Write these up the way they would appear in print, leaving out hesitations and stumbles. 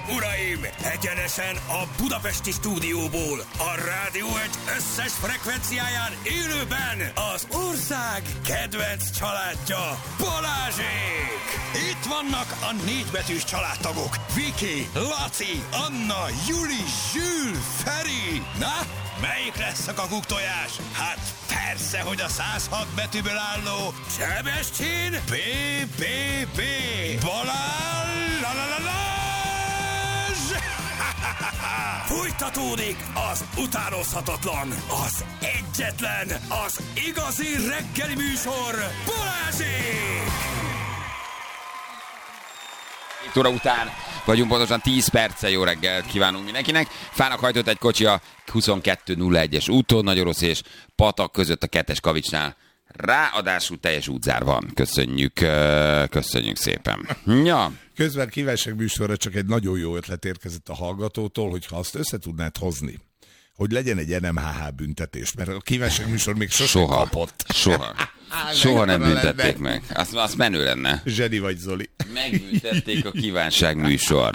uraim! Egyenesen a budapesti stúdióból, a Rádió Egy összes frekvenciáján élőben az ország kedvenc családja, Balázsék! Itt vannak a négybetűs családtagok, Viki, Laci, Anna, Juli, Zsül, Feri. Na, melyik lesz a kakuktojás? Hát persze, hogy a 106 betűből álló Sebestyén BBB Fújtatódik az utánozhatatlan, az egyetlen, az igazi reggeli műsor, Balázsék! 7 óra után vagyunk, pontosan 10 perccel. Jó reggelt kívánunk mindenkinek. Fának hajtott egy kocsi a 2201-es úton, Nagyorosz és Patak között a 2-es kavicsnál. Ráadásul teljes útzár van. Köszönjük szépen. Ja. Közben kívánság műsorra csak egy nagyon jó ötlet érkezett a hallgatótól, hogyha azt össze tudnád hozni, hogy legyen egy NMHH büntetés, mert a kívánság műsor még sosem kapott. Soha nem büntették meg. Az menő lenne. Zseni vagy, Zoli. Megbüntették a kívánság műsort.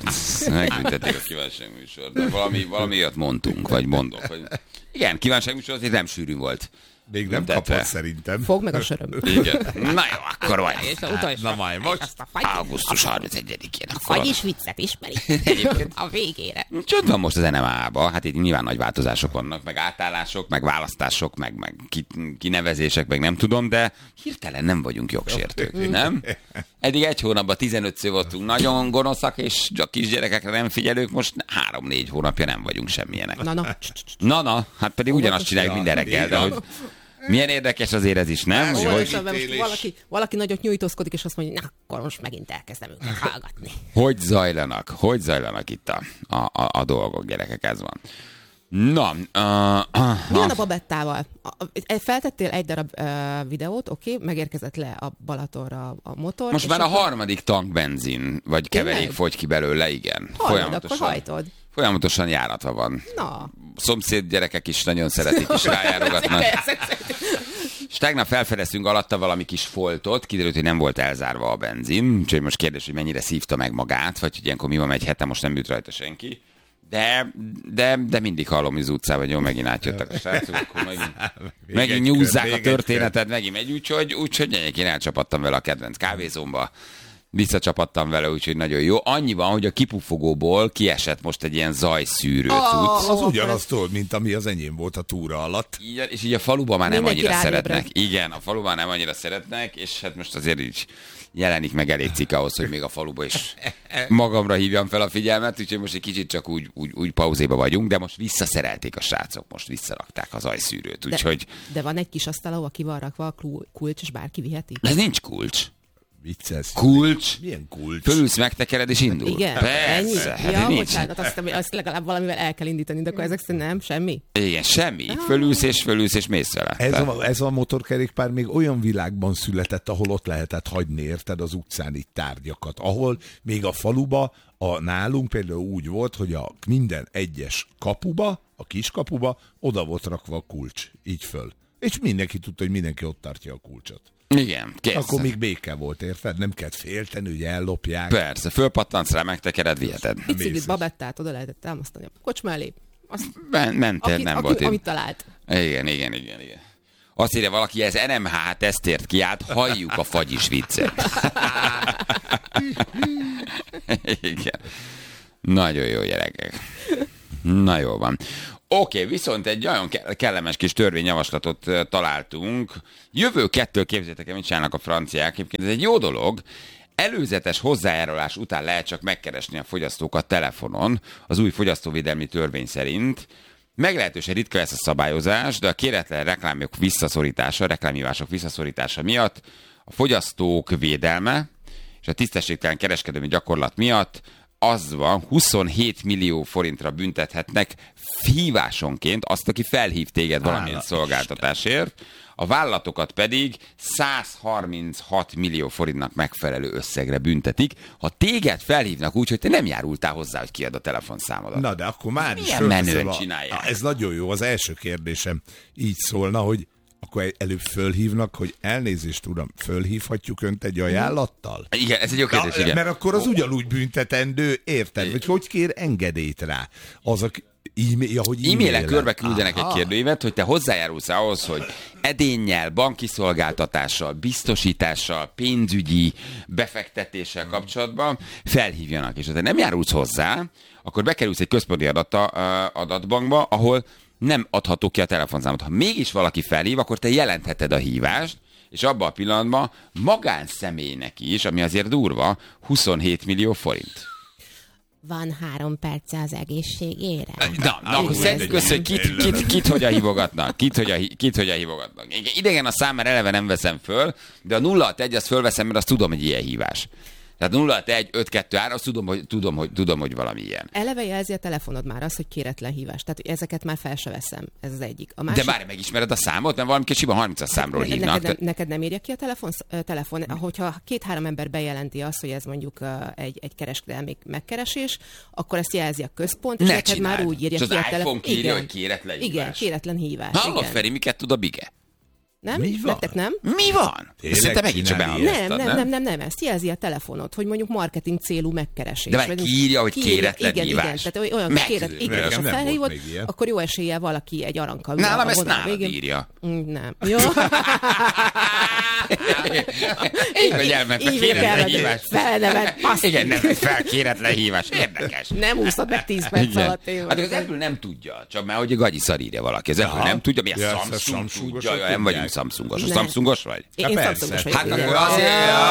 De valami olyat mondtunk, vagy mondok. Hogy... Igen, kívánság műsor azért nem sűrű volt. Még nem kapott szerintem. Fog meg a söröm. Igen. Na jó, akkor vagy. Na majd most. Augusztus 31-én. Vagyis viccet ismeri. A végére. Csönd van most az NMA-ba. Hát itt nyilván nagy változások vannak, meg átállások, meg választások, meg kinevezések, meg nem tudom, de hirtelen nem vagyunk jogsértők, nem? Eddig egy hónapban 15-ször voltunk nagyon gonoszak, és a kisgyerekekre nem figyelők, most 3-4 hónapja nem vagyunk semmilyenek. Na, hát pedig ugyanazt csináljuk minden reggel, de hogy milyen érdekes azért ez is, nem? Valaki nagyot nyújtózkodik, és azt mondja, na, akkor most megint elkezdem őket hallgatni. Hogy zajlanak itt a dolgok, gyerekek, ez van. Na, mi van a Babettával? Feltettél egy darab videót, oké, megérkezett le a Balatonra a motor. Most már a harmadik tank benzin, vagy keverék fogy ki belőle, igen. Akkor hajtod. Folyamatosan járatva van. Na. Szomszéd gyerekek is nagyon szeretik, és rájárogatnak. És tegnap felfedeztünk alatta valami kis foltot, kiderült, hogy nem volt elzárva a benzin, úgyhogy most kérdés, hogy mennyire szívta meg magát, vagy hogy ilyenkor mi van, egy hete most nem jut rajta senki. De mindig hallom, hogy az utcában, hogy jó, megint átjöttek a srácok, akkor megint nyúzzák a történetet, megint megy, úgyhogy én elcsapattam vele a kedvenc kávézómba, visszacsapattam vele, úgyhogy nagyon jó. Annyi van, hogy a kipufogóból kiesett most egy ilyen zajszűrő cucc. Az ugyanaz tudod, mint ami az enyém volt a túra alatt. Igen, és így a faluban már nem annyira szeretnek. Igen, a faluban nem annyira szeretnek, és hát most azért így jelenik meg elég cikk ahhoz, hogy még a faluba is magamra hívjam fel a figyelmet, úgyhogy most egy kicsit csak úgy pauzéba vagyunk, de most visszaszerelték a srácok, most visszarakták az ajszűrőt, úgyhogy... De van egy kis asztal, ahol ki van rakva a kulcs, és bárki viheti? Ez nincs kulcs. Vicces. Kulcs? Milyen kulcs? Fölülsz, megtekered és indul. Igen. Persze. Ennyi? Ja, bocsánat, azt legalább valamivel el kell indítani, de akkor ezek szerint nem, semmi? Igen, semmi. Fölülsz és mész vele. Ez a motorkerékpár még olyan világban született, ahol ott lehetett hagyni, érted, az utcán itt tárgyakat. Ahol még a faluba, nálunk például úgy volt, hogy a minden egyes kapuba, a kiskapuba oda volt rakva a kulcs. Így föl. És mindenki tudta, hogy mindenki ott tartja a kulcsot. Igen, kész. Akkor még béke volt, érted? Nem kellett félteni, hogy ellopják. Persze, fölpattansz rá, megtekered, viheted. Biciklit, babettát oda lehetett támasztani a kocsma elé. Mentél, nem volt. Amit talált. Igen. Azt írja valaki, ez NMH tesztért kiállt, halljuk a fagyis viccet. Igen. Nagyon jó, gyerekek. Na jó van. Oké, viszont egy nagyon kellemes kis törvényjavaslatot találtunk. Jövő 2 képzeljétek el, mit csinálnak a franciák. Egyébként ez egy jó dolog. Előzetes hozzájárulás után lehet csak megkeresni a fogyasztókat telefonon, az új fogyasztóvédelmi törvény szerint. Meglehetősen ritka ez a szabályozás, de a kéretlen reklámhívások visszaszorítása miatt a fogyasztók védelme és a tisztességtelen kereskedelmi gyakorlat miatt az van, 27 millió forintra büntethetnek hívásonként azt, aki felhív téged valamilyen szolgáltatásért, a vállalatokat pedig 136 millió forintnak megfelelő összegre büntetik, ha téged felhívnak úgy, hogy te nem járultál hozzá, hogy kiad a telefonszámodat. Na, de akkor már is menően csinálják. Ez nagyon jó, az első kérdésem így szólna, hogy akkor előbb fölhívnak, hogy elnézést, uram, fölhívhatjuk önt egy ajánlattal? Igen, ez egy jó kérdés, igen. Mert akkor az ugyanúgy büntetendő, érted? Vagy hogy kér engedélyt rá? E-mailek körbe küldenek egy kérdőívet, hogy te hozzájárulsz ahhoz, hogy edénnyel, banki szolgáltatással, biztosítással, pénzügyi befektetéssel kapcsolatban felhívjanak. És ha te nem járulsz hozzá, akkor bekerülsz egy központi adatbankba, ahol nem adható ki a telefonszámot. Ha mégis valaki felhív, akkor te jelentheted a hívást, és abban a pillanatban magánszemélynek is, ami azért durva, 27 millió forint. Van 3 perce az egészségére. Na akkor köszönjük, kit hogyan hívogatnak. Kit hogyan hívogatnak. Idegen a szám, mert eleve nem veszem föl, de a 061 azt fölveszem, mert azt tudom, hogy ilyen hívás. Tehát 061 523, azt tudom, hogy valami ilyen. Eleve jelzi a telefonod már azt, hogy kéretlen hívás. Tehát ezeket már fel se veszem. Ez az egyik. A másik... De már megismered a számot, mert valami kicsiben 30-as számról hívnak. Neked nem írja ki a telefon? Hogyha 2-3 ember bejelenti azt, hogy ez mondjuk egy kereskedelmi megkeresés, akkor ezt jelzi a központ, és neked már úgy írja ki a telefon. És az iPhone kírja, hogy kéretlen hívás. Igen, kéretlen hívás. Hallod, Feri, miket tud a Bige? Nem? Nektek nem? Mi van? Szerintem megint csak Nem, ezt jelzi a telefonod, hogy mondjuk marketing célú megkeresés. De meg kiírja, hogy kéretlen hívás. Igen, tehát olyan kéretlen, igen, és ha felhívod, akkor jó eséllyel valaki egy arankkal. Nálam ezt nálad írja. Nem. Jó. Így, hogy elment a kéretlen hívás. Felnevet, passz. Igen, nem, felkéretlen hívás. Érdekes. Nem úszod meg 10 perc alatt. Hát az Apple nem tudja, csak már hogy a gagyi szar írja valaki. Az Apple nem tudja, mi a Samsung tudja, nem vagyunk Samsungos. A Samsungos vagy? Én Samsungos vagyok. Hát akkor azért...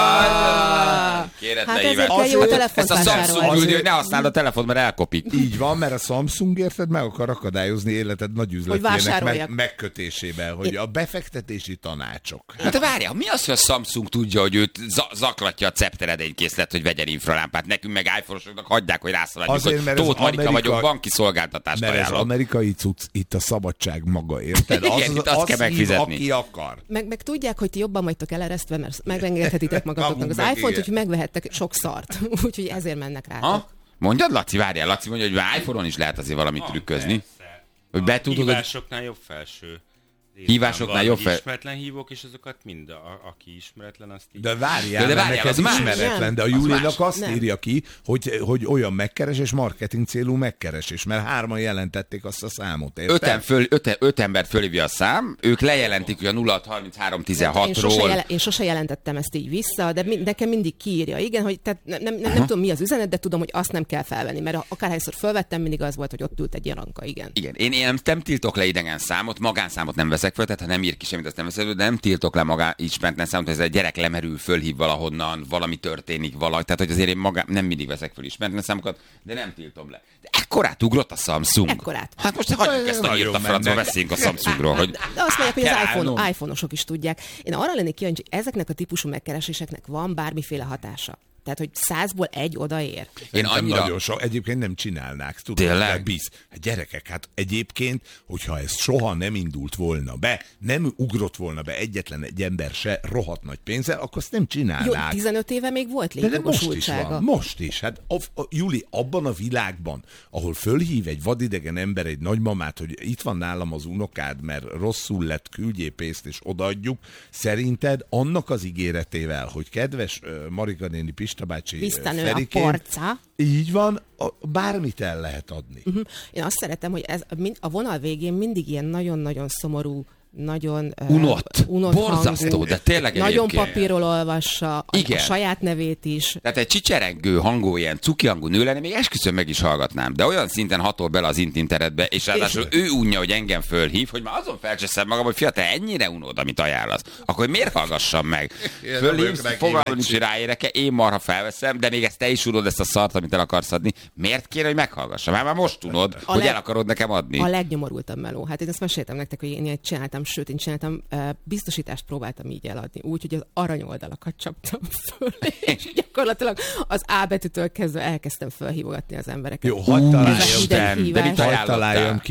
Kéretlen hívás. Hát jó telefont ezt a Samsung küldő, hogy ne használd a telefon, mert elkopik. Így van, mert a Samsung érted meg akar akadályozni életed nagy üzletének megkötésében, hogy a befektetési tanácsok. Hát várjál, mi az, hogy a Samsung tudja, hogy őt zaklatja a cepteredénykészlet, hogy vegyen infralámpát, nekünk meg iPhone-osoknak hagyják, hogy rászaladjuk, hogy Tóth Marika vagyok, banki szolgáltatást ajánlok. Mert ez amerikai cucc, itt a szabadság maga, érted? Igen, itt azt kell megfizetni. Aki akar. Meg tudják, hogy ti jobban vagytok eleresztve, mert megengedhetitek magatoknak az iPhone-t, úgyhogy megvehettek sok szart. Úgyhogy ezért mennek rá. Mondjad, Laci, várjál, Laci mondja, hogy iPhone-on is lehet azért valamit trükközni. Hogy betudod, hívásoknál jobb felső. Hívásoknál jobb fel... Ismeretlen hívók, és azokat mind, aki ismeretlen, azt így... De várjál, neked ismeretlen, de a Julinak azt írja ki, hogy olyan megkeresés, marketing célú megkeresés, mert 3-an jelentették azt a számot, érted? 5 embert fölhívja a szám, ők lejelentik, hogy a 063316-ról... Én sose jelentettem ezt így vissza, de nekem mindig kiírja. Igen, hogy tehát nem tudom, mi az üzenet, de tudom, hogy azt nem kell felvenni, mert akárhányszor fölvettem, mindig az volt, hogy ott ült egy jaranka, igen. Igen, én nem tiltok le idegen számot, magánszámot nem veszek föl, tehát ha nem ír ki semmit, azt nem veszek föl, de nem tiltok le ismeretlen számot, hogy ez egy gyerek lemerül, fölhív valahonnan, valami történik, tehát hogy azért én nem mindig veszek föl ismeretlen számokat, de nem tiltom le. De ekkorát ugrott a Samsung. Ekkorát. Hát most hagyjuk ezt a írt a francba, beszéljünk a Samsungról. Hogy... De azt mondják, hogy az iPhone-osok is tudják. Én arra lennék kíváncsi, hogy ezeknek a típusú megkereséseknek van bármiféle hatása. Tehát, hogy 100-ból 1 odaér. Én annyira... Nagyon sok. Egyébként nem csinálnák. Tényleg? Hát gyerekek, hát egyébként, hogyha ez soha nem indult volna be, nem ugrott volna be egyetlen egy ember se rohadt nagy pénzzel, akkor azt nem csinálnák. Jó, 15 éve még volt létjogosultsága. Most is. Hát Juli, abban a világban, ahol fölhív egy vadidegen ember egy nagymamát, hogy itt van nálam az unokád, mert rosszul lett, küldjél pénzt és odaadjuk, szerinted annak az ígéretével, hogy kedves Marika néni, Pista bácsi, Ferikén, a porca. Így van, bármit el lehet adni. Én azt szeretem, hogy ez a vonal végén mindig ilyen nagyon-nagyon szomorú, nagyon unott borzasztó, hangú, de tényleg nagyon papírról olvassa a saját nevét is. Tehát egy csicserengő hangú, ilyen cuki hangú nő lenne, még esküszöm meg is hallgatnám, de olyan szinten hatol bele az internetre, és ráadásul ő unja, hogy engem fölhív, hogy már azon felcseszem magam, hogy fia, te ennyire unod, amit ajánlasz. Akkor miért hallgassam meg? Fölhívsz, fogalmam nincs, hogy ráérek-e, én marha felveszem, de még ezt te is unod, ezt a szart, amit el akarsz adni. Miért kéne, hogy meghallgassam? Már most unod, hogy el akarod nekem adni. A legnyomorultabb meló. Hát én ezt meséltem nektek, hogy én csináltam, sőt, én csináltam, biztosítást próbáltam így eladni, úgy, hogy az aranyoldalakat csaptam föl, és gyakorlatilag az A betűtől kezdve elkezdtem felhívogatni az embereket. Jó, hadd találjam ki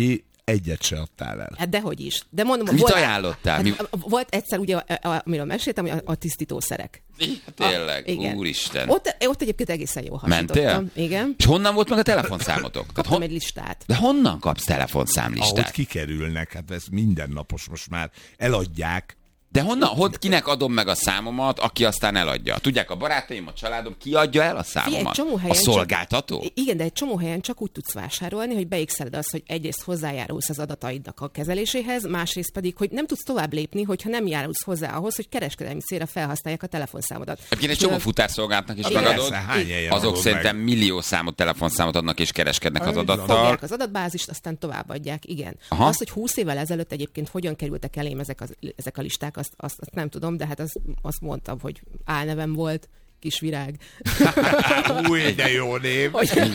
egyet se adtál el. Hát dehogy is. De mondom, Mit ajánlottál? Volt egyszer ugye, amiről meséltem, hogy a tisztítószerek. Tényleg, úristen. Ott egyébként egészen jó hasonlítottam. Mentél? Igen. És honnan volt meg a telefonszámotok? Kaptam egy listát. De honnan kapsz telefonszámlistát? Ahogy kikerülnek, hát ez mindennapos most már. Eladják. De honnan, kinek adom meg a számomat, aki aztán eladja? Tudják, a barátaim, a családom, ki adja el a számomat? A szolgáltató? Igen, de egy csomó helyen csak úgy tudsz vásárolni, hogy beigszeled azt, hogy egyrészt hozzájárulsz az adataidnak a kezeléséhez, másrészt pedig, hogy nem tudsz tovább lépni, hogyha nem járulsz hozzá ahhoz, hogy kereskedelmi célra felhasználják a telefonszámodat. Egyébként egy csomó futárszolgálatnak is megadod. Azok szerintem millió számot, telefonszámot adnak és kereskednek az adattal. Fogják az adatbázist, aztán továbbadják, igen. Aha. Az, hogy 20 évvel ezelőtt egyébként hogyan kerültek elém ezek a listák, azt nem tudom, de hát azt mondtam, hogy álnevem volt, Kisvirág. Új, de jó név.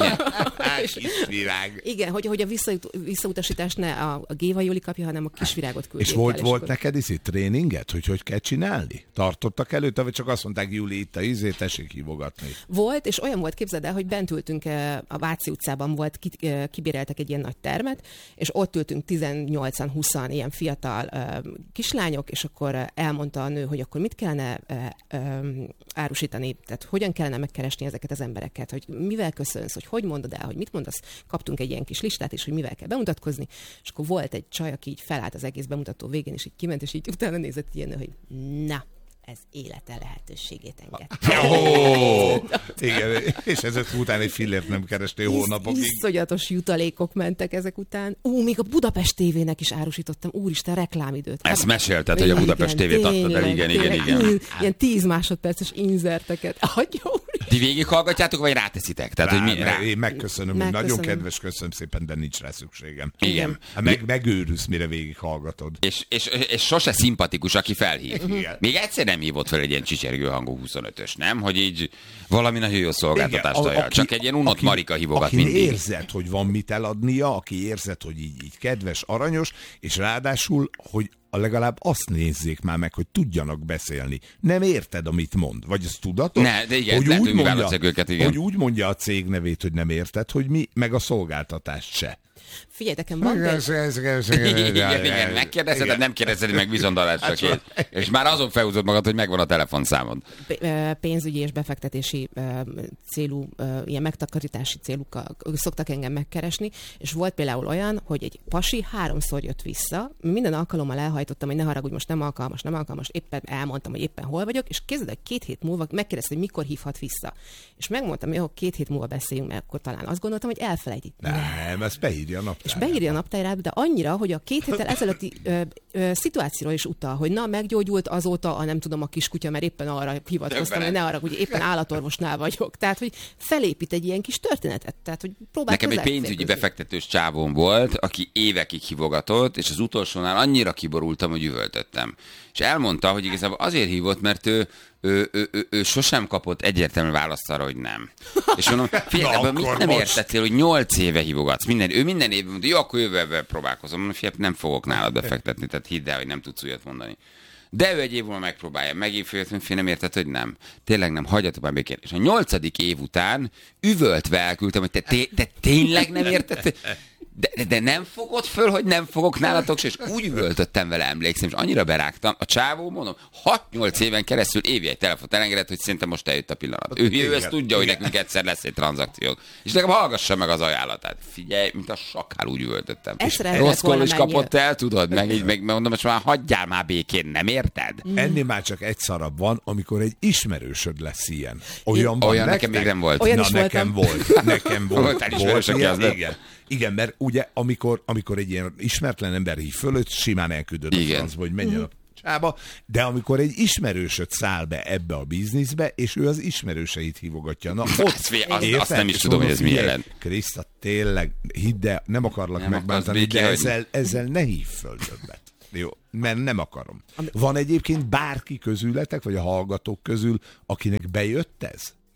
Kisvirág. Igen, hogy a visszautasítást ne a Géva Júli kapja, hanem a Kisvirágot küldjék. És volt neked tréninget, hogy kell csinálni? Tartottak előtte, vagy csak azt mondták, Júli, itt a tessék hívogatni? Volt, és olyan volt, képzeld el, hogy bent ültünk a Váci utcában volt, kibéreltek egy ilyen nagy termet, és ott ültünk 18-20 ilyen fiatal kislányok, és akkor elmondta a nő, hogy akkor mit kellene árusítani, tehát hogyan kellene megkeresni ezeket az embereket, hogy mivel köszönsz, hogy mondod el, hogy mit mondasz. Kaptunk egy ilyen kis listát is, hogy mivel kell bemutatkozni, és akkor volt egy csaj, aki így felállt az egész bemutató végén, és így kiment, és így utána nézett ilyen, hogy na, ez élete lehetőségét engedte. Igen, és ezek után egy fillért nem kerestél hónapokig. Iszonyatos jutalékok mentek ezek után. Még a Budapest TV-nek is árusítottam, úristen, reklámidőt. Ezt mesélted, hogy a Budapest TV-t adtad el, igen. Ilyen 10 másodperces inzerteket. Ti végighallgatjátok, vagy ráteszitek? Tehát, hogy én megköszönöm, hogy nagyon kedves, köszönöm szépen, de nincs rá szükségem. Igen. Megőrülsz, mire végighallgatod. És sose szimpatikus, aki felhív. Még egyszer nem hívott fel egy ilyen csicsergő hangú 25-ös, nem? Hogy így valami nagyon jó szolgáltatást ajánl. Csak egy ilyen unott Marika hívogat mindig. Aki érzed, hogy van mit eladnia, aki érzed, hogy így kedves, aranyos, és ráadásul, hogy legalább azt nézzék már meg, hogy tudjanak beszélni. Nem érted, amit mond. Vagy ez tudatos? Ne, de igen, hogy úgy mondja a cég nevét, hogy nem érted, hogy mi, meg a szolgáltatást se. Figyeljetek, van igen, megkérdezed, nem kérdezed meg viszontalásra két. És már azon felhúzod magad, hogy megvan a telefonszámod. Pénzügyi és befektetési célú, ilyen megtakarítási célukkal szoktak engem megkeresni, és volt például olyan, hogy egy pasi 3-szor jött vissza, minden alkalommal elhajtottam, hogy ne haragudj, most nem alkalmas, éppen elmondtam, hogy éppen hol vagyok, és képzeld, hogy 2 hét múlva megkérdezte, hogy mikor hívhat vissza. És megmondtam, hogy 2 hét múlva beszéljünk, mert akkor talán azt gondoltam, hogy elfelejti. Nem, ezt beírja a naptárába. És beírja a naptárába, de annyira, hogy a 2 héttel ezelőtti szituációra is utal, hogy na, meggyógyult azóta nem tudom, a kiskutya, mert éppen arra hivatkoztam, hogy ne arra, hogy éppen állatorvosnál vagyok. Tehát, hogy felépít egy ilyen kis történetet. Tehát, hogy nekem egy pénzügyi befektetős csávóm volt, aki évekig hívogatott, és az utolsónál annyira kiborultam, hogy üvöltöttem. És elmondta, hogy igazából azért hívott, mert ő sosem kapott egyértelmű választ arra, hogy nem. És mondom, figyelj, mit nem értettél, hogy 8 éve hívogatsz? Ő minden évben mondta, jó, akkor jövővel próbálkozom. Mondom, figyelj, nem fogok nálad befektetni, tehát hidd el, hogy nem tudsz újat mondani. De ő egy év múlva megpróbálja. Megint fél nem érted, hogy nem. Tényleg nem, hagyjatok már békén. És a 8. év után üvöltve elküldtem, hogy te tényleg nem érted? De nem fogod föl, hogy nem fogok nálatok, és úgy üvöltöttem vele, emlékszem, és annyira berágtam. A csávó, mondom, 6-8 éven keresztül évi egy telefont elengedett, hogy szerintem most eljött a pillanat. Ő ezt tudja, hogy nekünk egyszer lesz egy tranzakciók. És nekem hallgassa meg az ajánlatát. Figyelj, mint a sakkál úgy üvöltöttem. Rossz kol is kapott el, tudod? Meg mondom, hogy már hagyjál már békén, nem érted? Ennél már csak egy szarabb van, amikor egy ismerősöd lesz ilyen. Olyan nekem még nem volt. Nekem volt. Igen. Igen, mert ugye amikor egy ilyen ismeretlen ember hív fölött, simán elküldöd a francba, hogy menjen a csába, de amikor egy ismerősöd száll be ebbe a bizniszbe, és ő az ismerőseit hívogatja. Na, azt nem is tudom, hogy ez mi jelent. Kriszta, tényleg, hidd el, nem akarlak megbántani, de ezzel ne hív föl többet. Jó, mert nem akarom. Van egyébként bárki közületek, vagy a hallgatók közül, akinek bejött ez?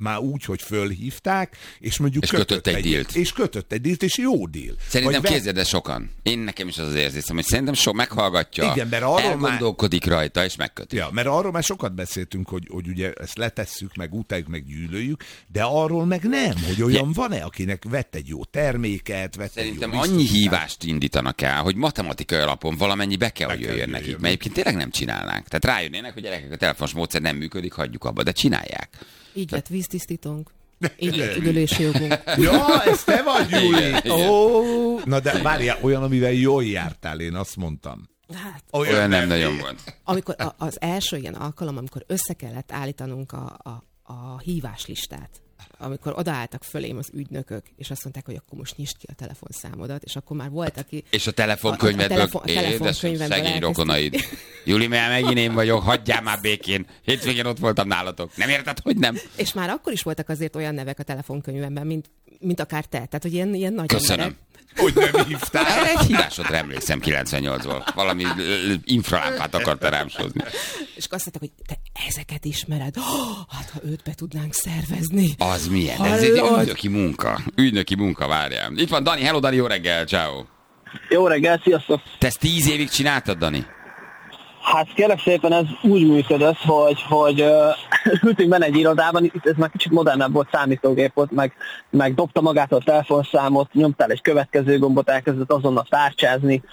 már úgy, hogy fölhívták, és mondjuk és kötött egy dílt. És kötött egy dílt, és jó díl. Szerintem képzeld el sokan. Én nekem is az érzésem, hogy szerintem sok meghallgatja, igen, mert arról elgondolkodik rajta, és megköti. Ja, mert arról már sokat beszéltünk, hogy ugye ezt letesszük, meg utáljuk, meg gyűlöljük, de arról meg nem, hogy olyan van-e, akinek vett egy jó terméket, szerintem annyi hívást indítanak el, hogy matematikai alapon valamennyi be kell, hogy jöjjön nekik, mert egyébként tényleg nem csinálnánk. Tehát rájönnének, hogy gyerekek, a telefonos módszer nem működik, hagyjuk abba, de csinálják. Így lett víztisztítónk. Így lett üdülési jogunk. Ja, ez te vagy, Júli! Oh. Na de várjál, olyan, amivel jól jártál, én azt mondtam. Hát, olyan nem nagyon volt. Amikor az első ilyen alkalom, amikor össze kellett állítanunk a híváslistát, amikor odaálltak fölém az ügynökök, és azt mondták, hogy akkor most nyisd ki a telefonszámodat, és akkor már volt, aki... És a telefonkönyvedből, szegény rokonaid. Júli, mert megint én vagyok, hagyjál már békén. Hétvégén ott voltam nálatok. Nem érted, hogy nem? És már akkor is voltak azért olyan nevek a telefonkönyvemben, mint akár te. Tehát, hogy ilyen nagy Köszönöm. emberek. Hogy nem hívtál? Egy hívásodra emlékszem 98-ból. Valami infralámpát akarta rám sózni. És azt mondták, hogy te ezeket ismered. Hát, ha őt be tudnánk szervezni. Az milyen? Hallod? Ez egy ügynöki munka. Ügynöki munka, várjál. Itt van Dani. Hello, Dani, jó reggel. Ciao. Jó reggel, sziasztok. Te ezt 10 évig csináltad, Dani? Hát kérlek szépen ez úgy működött, hogy ültünk benne egy irodában, itt ez már kicsit modernebb volt, számítógép volt, meg dobta magától a telefonszámot, nyomtál egy következő gombot, elkezdett azonnal tárcsázni,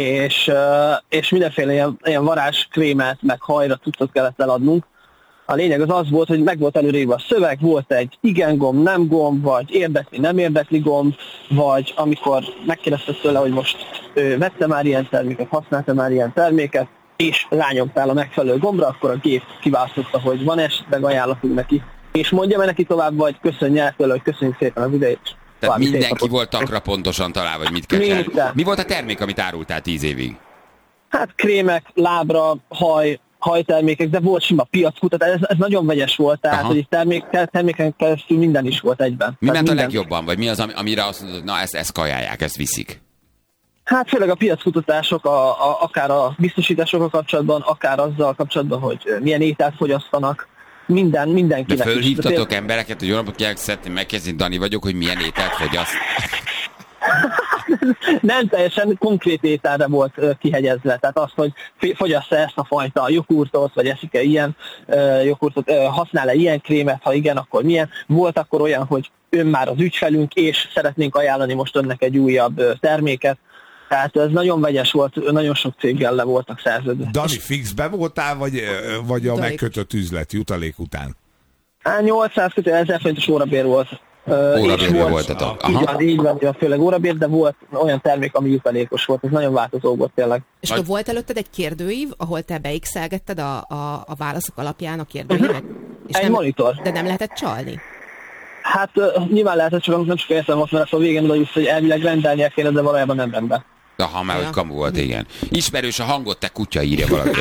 és mindenféle ilyen varázskrémet, meg hajra cuccot kellett eladnunk. A lényeg az volt, hogy meg volt előrébb a szöveg, volt egy igen gomb, nem gomb, vagy érdekli, nem érdekli gomb, vagy amikor megkérdezte tőle, hogy most vette már ilyen terméket, használta már ilyen terméket, és rányomtál a megfelelő gombra, akkor a gép kiválasztotta, hogy van esetleg ajánlatunk neki, és mondja meg neki tovább, vagy köszönj el tőle, hogy köszönjük szépen az idejét. Tehát mindenki volt takra pontosan találva, hogy mit kell csinálni. Mi volt a termék, amit árultál 10 évig? Hát krémek, lábra, hajtermékek, de volt sima piackutatás, ez nagyon vegyes volt, tehát hogy terméken keresztül minden is volt egyben. Mi ment a legjobban, vagy mi az, amire azt mondod, na ezt kajálják, ezt viszik? Hát főleg a piackutatások, akár a biztosításokkal kapcsolatban, akár azzal kapcsolatban, hogy milyen ételt fogyasztanak, mindenkinek. De fölhívtatok embereket, hogy jó napot kívánok, szeretném megkezdeni, Dani vagyok, hogy milyen ételt fogyaszt? Nem teljesen konkrét ételre volt kihegyezve, tehát az, hogy fogyassz-e ezt a fajta jogurtot, vagy eszik-e ilyen jogurtot, használ-e ilyen krémet, ha igen, akkor milyen. Volt akkor olyan, hogy ön már az ügyfelünk, és szeretnénk ajánlani most önnek egy újabb terméket. Tehát ez nagyon vegyes volt, nagyon sok céggel le voltak szerződve. Dani, fixbe voltál, vagy a megkötött üzlet jutalék után? 800 1000 forintos órabér volt. Órabér voltatok. Így van, főleg órabér, de volt olyan termék, ami jutalékos volt. Ez nagyon változó volt tényleg. És akkor volt előtted egy kérdőív, ahol te beixelgetted a válaszok alapján a kérdőívet? Egy monitor. De nem lehetett csalni? Hát nyilván lehetett, csak nem csak értem azt, mert a végén oda jussz, hogy elvileg rendelnie kéne, de valójában nem rendben. Aha, már hogy kamu volt, igen. Ismerős a hangot, te kutya, írja valaki.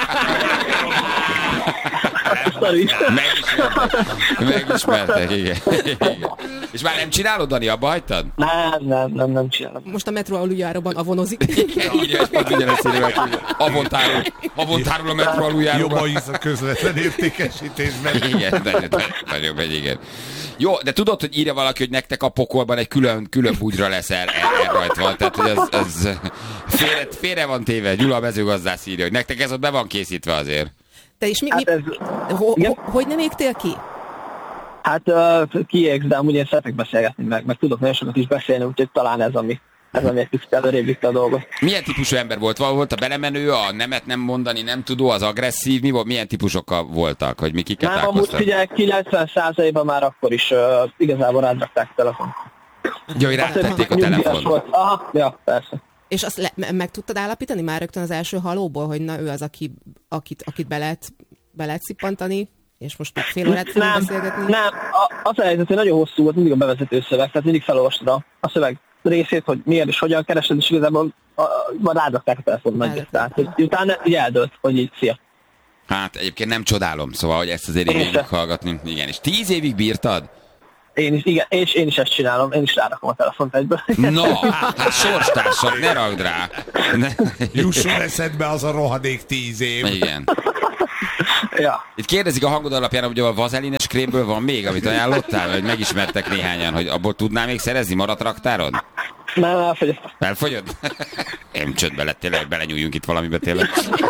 Megismertek, igen. És már nem csinálod, Dani, abba hagytad? Nem csinálom. Most a metró aluljáróban avonozik. Igen, és pont ugyanezt írják, avontárul a metró aluljáróban. Jobban hisz a közvetlen értékesítésben. Igen, nagyon megy, igen. Jó, de tudod, hogy írja valaki, hogy nektek a pokolban egy külön bugyra lesz elrajtva. Tehát, hogy az félre van téve. Gyula a mezőgazdász írja, hogy nektek ez ott be van készítve azért. Te is hogy nem égtél ki? Hát kiégsz, de amúgy én szeretek beszélgetni, meg tudok nagyon sokat is beszélni, úgyhogy talán ez ami egy kicsit előrébb vitte a dolgot. Milyen típusú ember volt? Volt a belemenő, a nemet nem mondani, nem tudó, az agresszív? Mi volt? Milyen típusokkal voltak? Hogy mi kiket találkoztak? Nem, amúgy figyelj, 90%-ban már akkor is igazából rádrakták a telefon. Ja, hogy rátették a telefon. Aha, ja, persze. És azt meg tudtad állapítani már rögtön az első halóból, hogy na ő az, akit be lehet szippantani, és most még fél órát fogunk beszélgetni? Nem, az a helyzet, hogy nagyon hosszú volt mindig a bevezető szöveg, tehát mindig felolvastad a szöveg részét, hogy miért és hogyan keresed, és igazából rádrakták a telefon meg. Tehát, hogy utána így eldőlt, hogy így szia. Hát egyébként nem csodálom, szóval, hogy ezt azért így hallgatni. Igen, és 10 évig bírtad? Igen, és én is ezt csinálom, én is rárakom a telefont egyből. No, hát sorstársak, ne ragd rá. Jusson eszedbe az a rohadék 10 év. Igen. Ja. Itt kérdezik a hangod alapján, hogy a vazelines krémből van még, amit ajánlottál, vagy megismertek néhányan, hogy abból tudnál még szerezni, maradt raktáron? Nem, elfogyott. Elfogyod? Én csöndbe lettél, hogy belenyúljunk itt valamibe tényleg.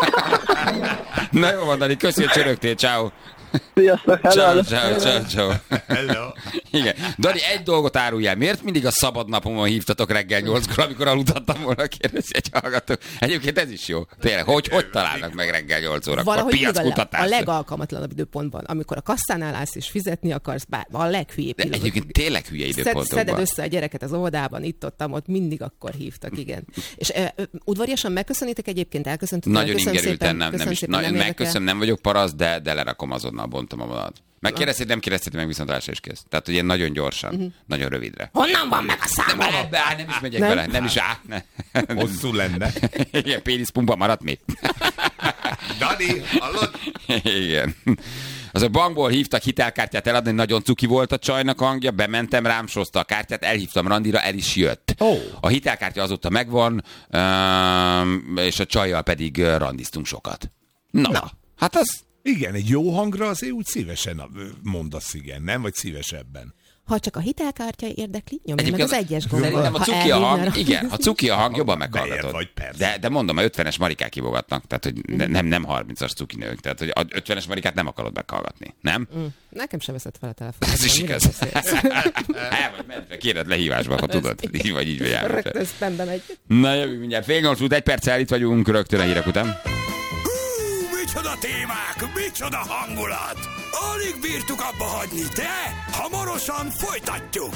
Na jó van, Dani, köszi, hogy csörögtél, ciao. Sziasztok, Ciao. Hello. Igen. Dani, egy dolgot áruljál. Miért mindig a szabad napomon hívtatok reggel 8-kor, amikor aludhattam volna, kérdezi egy hallgató. Egyébként ez is jó. Tényleg, hogy találnak meg reggel 8 órakor? Valahogy a legalkalmatlanabb időpontban, amikor a kasszánál állsz és fizetni akarsz, bár a leghülyébb pillanat. Egyébként tényleg hülye időpontokban. Szeded össze a gyereket az óvodában, ott mindig akkor hívtak, igen. És udvariasan megköszönitek egyébként, elköszöntetek. Nagyon ingerülten, nem megköszönöm, nem vagyok parasz, de lerakom azonnal, bontom a vonalat. Megkérdezted, nem kérdezted meg, viszontlátásra is kész. Tehát, hogy ilyen nagyon gyorsan, nagyon rövidre. Honnan van meg a számom? Nem is megyek bele, nem is Hosszú lenne. Igen, péniszpumpa maradt még. Dani, hallod? Igen. Az a bankból hívtak hitelkártyát eladni, nagyon cuki volt a csajnak hangja, bementem, rám sózta a kártyát, elhívtam randira, el is jött. Oh. A hitelkártya azóta megvan, és a csajjal pedig randiztunk sokat. Na. Hát az... Igen, egy jó hangra azért úgy szívesen mondasz igen, nem? Vagy szívesebben. Ha csak a hitelkártya érdekli, nyomja meg az egyes gombot. Szerintem a cuki a hang, igen, ha cuki a hang, jobban meghallgatod. Vagy, persze. De mondom, a 50-es marikák hívogatnak, tehát hogy nem 30-as cuki nők, tehát hogy a 50-es marikát nem akarod meghallgatni, nem? Nekem sem veszett fel a telefonot. Ez is igaz. Vagy mentre, kéred lehívásba, ha tudod. Így vagy jár. Rögtön spamben egy. Na jövő mindjárt. 7:08, 1 perccel itt vagyunk, rögtön a hírek után. Micsoda témák, micsoda hangulat! Alig bírtuk abba hagyni, de hamarosan folytatjuk!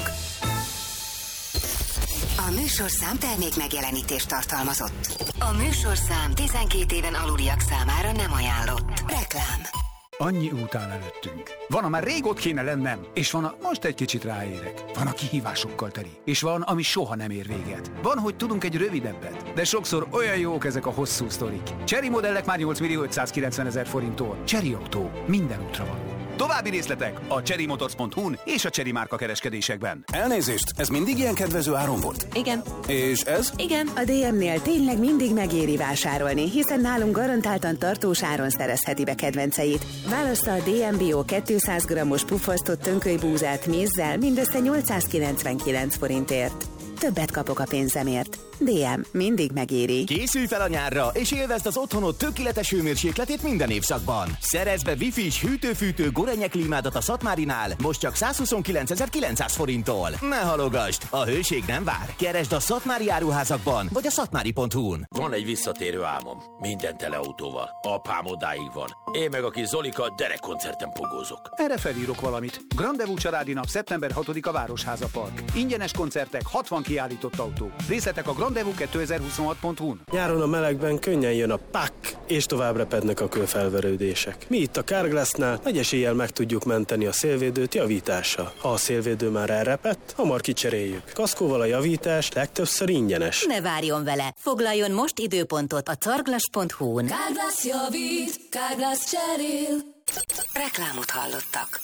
A műsorszám termék megjelenítést tartalmazott. A műsorszám 12 éven aluliak számára nem ajánlott. Reklám. Annyi után előttünk. Van, a már rég ott kéne lennem, és van, a most egy kicsit ráérek. Van, a kihívásokkal teli, és van, ami soha nem ér véget. Van, hogy tudunk egy rövidebbet, de sokszor olyan jók ezek a hosszú sztorik. Chery modellek már 8.590.000 forinttól. Chery Autó, minden útra való. További részletek a cherrymotors.hu-n és a Chery márka kereskedésekben. Elnézést, ez mindig ilyen kedvező áron volt? Igen. És ez? Igen. A DM-nél tényleg mindig megéri vásárolni, hiszen nálunk garantáltan tartós áron szerezheti be kedvenceit. Válassza a DM Bio 200 g-os puffasztott tönkölybúzát mézzel mindössze 899 forintért. Többet kapok a pénzemért. DM mindig megéri. Készülj fel a nyárra, és élvezd az otthonod tökéletes hőmérsékletét minden évszakban. Szerezd be Wi-Fi-s hűtő-fűtő Gorenyek klímádat a Szatmárinál, most csak 129.900 forinttól. Ne halogasd, a hőség nem vár. Keresd a szatmári áruházakban, vagy a szatmári.hu-n. Van egy visszatérő álmom. Minden teleautóval. Apám odáig van. Én meg a kis Zolika derekkoncerten pogózok. Erre felírok valamit. Grandevú családi nap szeptember 6-a Városháza Park. Ingyenes koncertek, 60 kiállított autó. Részletek a Grandevú2026.hu-n. Nyáron a melegben könnyen jön a pak, és tovább repednek a kőfelverődések. Mi itt a Carglassnál nagy eséllyel meg tudjuk menteni a szélvédőt javítással. Ha a szélvédő már elrepett, hamar kicseréljük. Kaszkóval a javítás legtöbbször ingyenes. Ne várjon vele! Foglaljon most időpontot a carglass.hu-n. Carglass javít, Carglass cserél. Reklámot hallottak.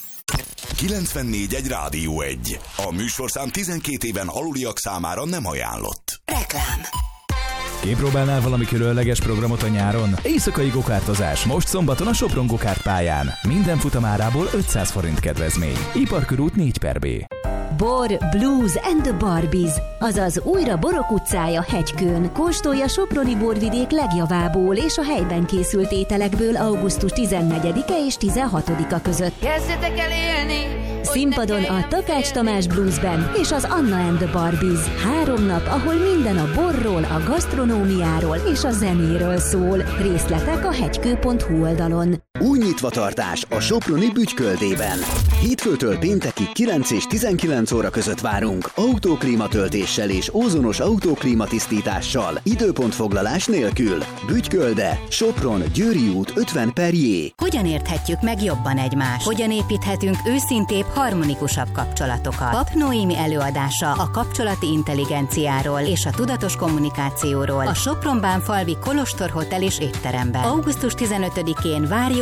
94.1 Rádió 1. A műsorszám 12 éven aluliak számára nem ajánlott. Reklám. Kipróbálnál valami különleges programot a nyáron? Éjszakai gokártozás most szombaton a Sopron Gokárt pályán. Minden futamárából 500 forint kedvezmény. Iparkörút 4/B. Bor, Blues and the Barbies, azaz újra Borok utcája Hegykőn. Kóstolja soproni borvidék legjavából és a helyben készült ételekből augusztus 14-e és 16-a között. Kezdjetek el élni! Színpadon a Takács Tamás Blues Band és az Anna and the Barbies. 3 nap, ahol minden a borról, a gasztronómiáról és a zenéről szól. Részletek a hegykő.hu oldalon. Új nyitvatartás a soproni Bütyköldében. Hétfőtől péntekig 9 és 19 óra között várunk. Autóklímatöltéssel és ózonos autóklímatisztítással. Időpontfoglalás nélkül. Bütykölde, Sopron, Győri út 50/J. Hogyan érthetjük meg jobban egymást? Hogyan építhetünk őszintébb, harmonikusabb kapcsolatokat? Pap Noémi előadása a kapcsolati intelligenciáról és a tudatos kommunikációról a Sopron-Bánfalvi Kolostor Hotel és étteremben. Augusztus 15-én várjuk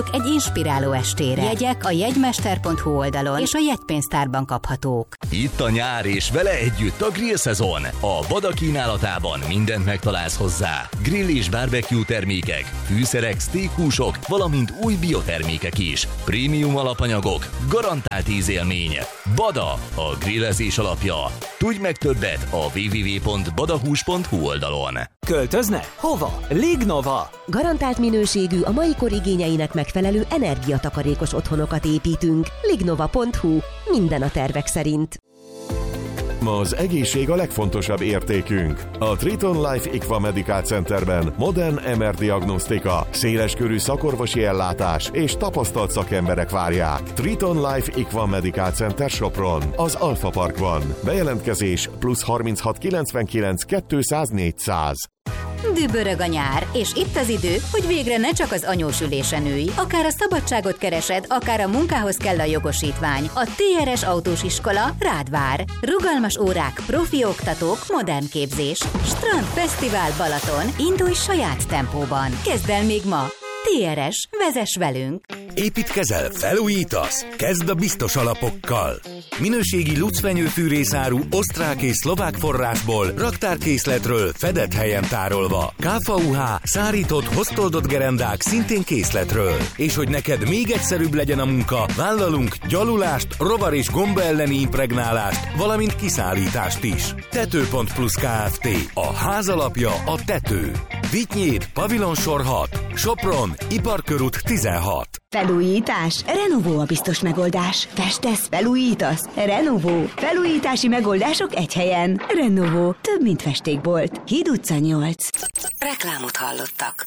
egy inspiráló estére. Jegyek a jegymester.hu oldalon és a jegypénztárban kaphatók. Itt a nyár és vele együtt a grill szezon. A Bada kínálatában mindent megtalálsz hozzá. Grill és barbecue termékek, fűszerek, steakhúsok, valamint új biotermékek is. Prémium alapanyagok, garantált ízélmény. Bada, a grillezés alapja. Tudj meg többet a www.badahús.hu oldalon. Költözne? Hova? Lignova! Garantált minőségű, a mai kor igényeinek megfelelő energiatakarékos otthonokat építünk. Lignova.hu. Minden a tervek szerint. Ma az egészség a legfontosabb értékünk. A Triton Life Equa Medical Centerben modern MR diagnosztika, széleskörű szakorvosi ellátás és tapasztalt szakemberek várják. Triton Life Equa Medical Center Sopron, az Alfa Parkban. Bejelentkezés +36 99 200 400. Dübörög a nyár, és itt az idő, hogy végre ne csak az anyós ülésen ülj. Akár a szabadságot keresed, akár a munkához kell a jogosítvány. A TRS Autós Iskola rád vár. Rugalmas órák, profi oktatók, modern képzés. Strand Fesztivál Balaton. Indulj saját tempóban. Kezd el még ma. TRS, vezess velünk! Építkezel, felújítasz? Kezd a biztos alapokkal! Minőségi lucfenyőfűrészáru osztrák és szlovák forrásból, raktárkészletről, fedett helyen tárolva. KVUH, szárított, hoztoldott gerendák szintén készletről. És hogy neked még egyszerűbb legyen a munka, vállalunk gyalulást, rovar és gomba elleni impregnálást, valamint kiszállítást is. Tető.plus Kft. A ház alapja a tető. Vitynyéd, Pavilonsor 6, Sopron, Iparkörút 16. Felújítás? Renovó a biztos megoldás. Festesz, felújítasz? Renovó. Felújítási megoldások egy helyen. Renovó. Több, mint festékbolt. Híd utca 8. Reklámot hallottak.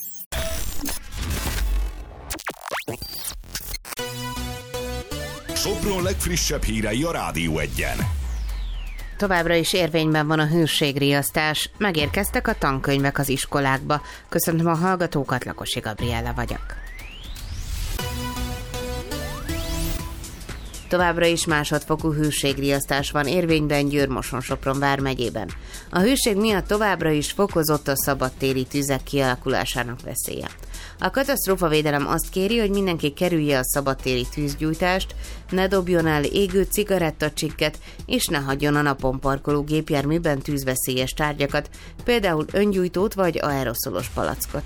Sopron legfrissebb hírei a Rádió 1-en. Továbbra is érvényben van a hőségriasztás. Megérkeztek a tankönyvek az iskolákba. Köszöntöm a hallgatókat, Lakosi Gabriella vagyok. Továbbra is másodfokú hőségriasztás van érvényben Győr-Moson-Sopron vármegyében. A hőség miatt továbbra is fokozott a szabadtéri tüzek kialakulásának veszélye. A katasztrófavédelem azt kéri, hogy mindenki kerülje a szabadtéri tűzgyújtást, ne dobjon el égő cigarettacsikket, és ne hagyjon a napon parkoló gépjárműben tűzveszélyes tárgyakat, például öngyújtót vagy aeroszolos palackot.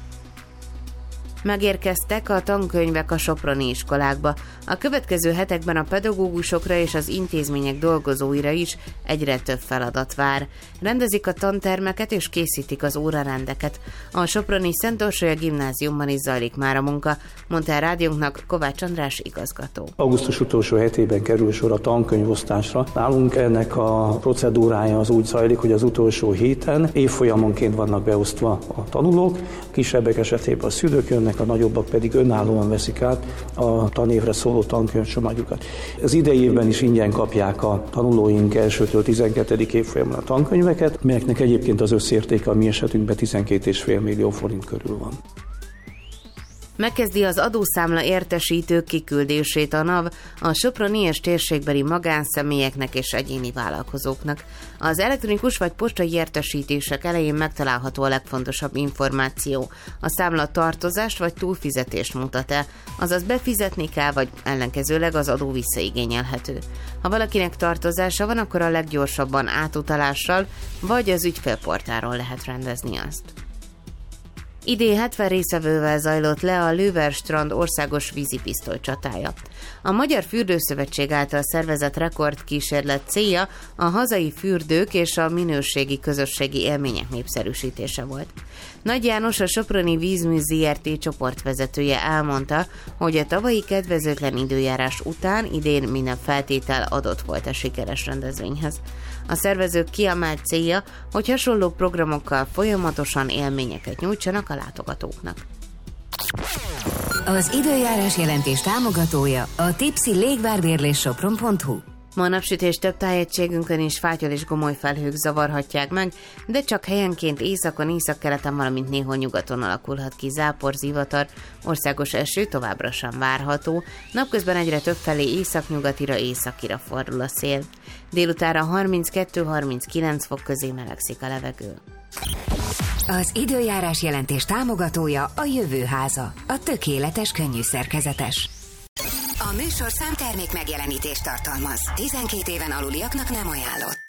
Megérkeztek a tankönyvek a soproni iskolákba. A következő hetekben a pedagógusokra és az intézmények dolgozóira is egyre több feladat vár. Rendezik a tantermeket és készítik az órarendeket. A soproni Szent Orsolya gimnáziumban is zajlik már a munka, mondta a rádiónknak Kovács András igazgató. Augusztus utolsó hetében kerül sor a tankönyvosztásra. Nálunk ennek a procedúrája az úgy zajlik, hogy az utolsó héten évfolyamonként vannak beosztva a tanulók, a kisebbek esetében a szülők jönnek, a nagyobbak pedig önállóan veszik át a tanévre szóló tankönyvcsomagjukat. Az idei évben is ingyen kapják a tanulóink elsőtől 12. évfolyamon a tankönyveket, melyeknek egyébként az összértéke a mi esetünkben 12,5 millió forint körül van. Megkezdi az adószámla értesítők kiküldését a NAV a soproni és térségbeli magánszemélyeknek és egyéni vállalkozóknak. Az elektronikus vagy postai értesítések elején megtalálható a legfontosabb információ. A számla tartozást vagy túlfizetést mutat-e, azaz befizetni kell, vagy ellenkezőleg az adó visszaigényelhető. Ha valakinek tartozása van, akkor a leggyorsabban átutalással vagy az ügyfélportáron lehet rendezni azt. Idén 70 részevővel zajlott le a Löwer-strand országos vízipisztoly csatája. A Magyar Fürdőszövetség által szervezett rekordkísérlet célja a hazai fürdők és a minőségi közösségi élmények népszerűsítése volt. Nagy János, a Soproni Vízmű Zrt. Csoportvezetője elmondta, hogy a tavalyi kedvezőtlen időjárás után idén minden feltétel adott volt a sikeres rendezvényhez. A szervezők kiemelt célja, hogy hasonló programokkal folyamatosan élményeket nyújtsanak a látogatóknak. Az időjárás jelentés támogatója a Tipsy légvárbérlés Sopron.hu. Ma a napsütés több tájegységünkön is fátyol és gomoly felhők zavarhatják meg, de csak helyenként északon, északkeleten, valamint néhol nyugaton alakulhat ki zápor, zivatar, országos eső továbbra sem várható, napközben egyre több felé északnyugatira, északira fordul a szél. Délutánra 32-39 fok közé melegszik a levegő. Az időjárás jelentés támogatója a Jövőháza, a tökéletes könnyű szerkezetes. A műsorszám termék megjelenítést tartalmaz. 12 éven aluliaknak nem ajánlott.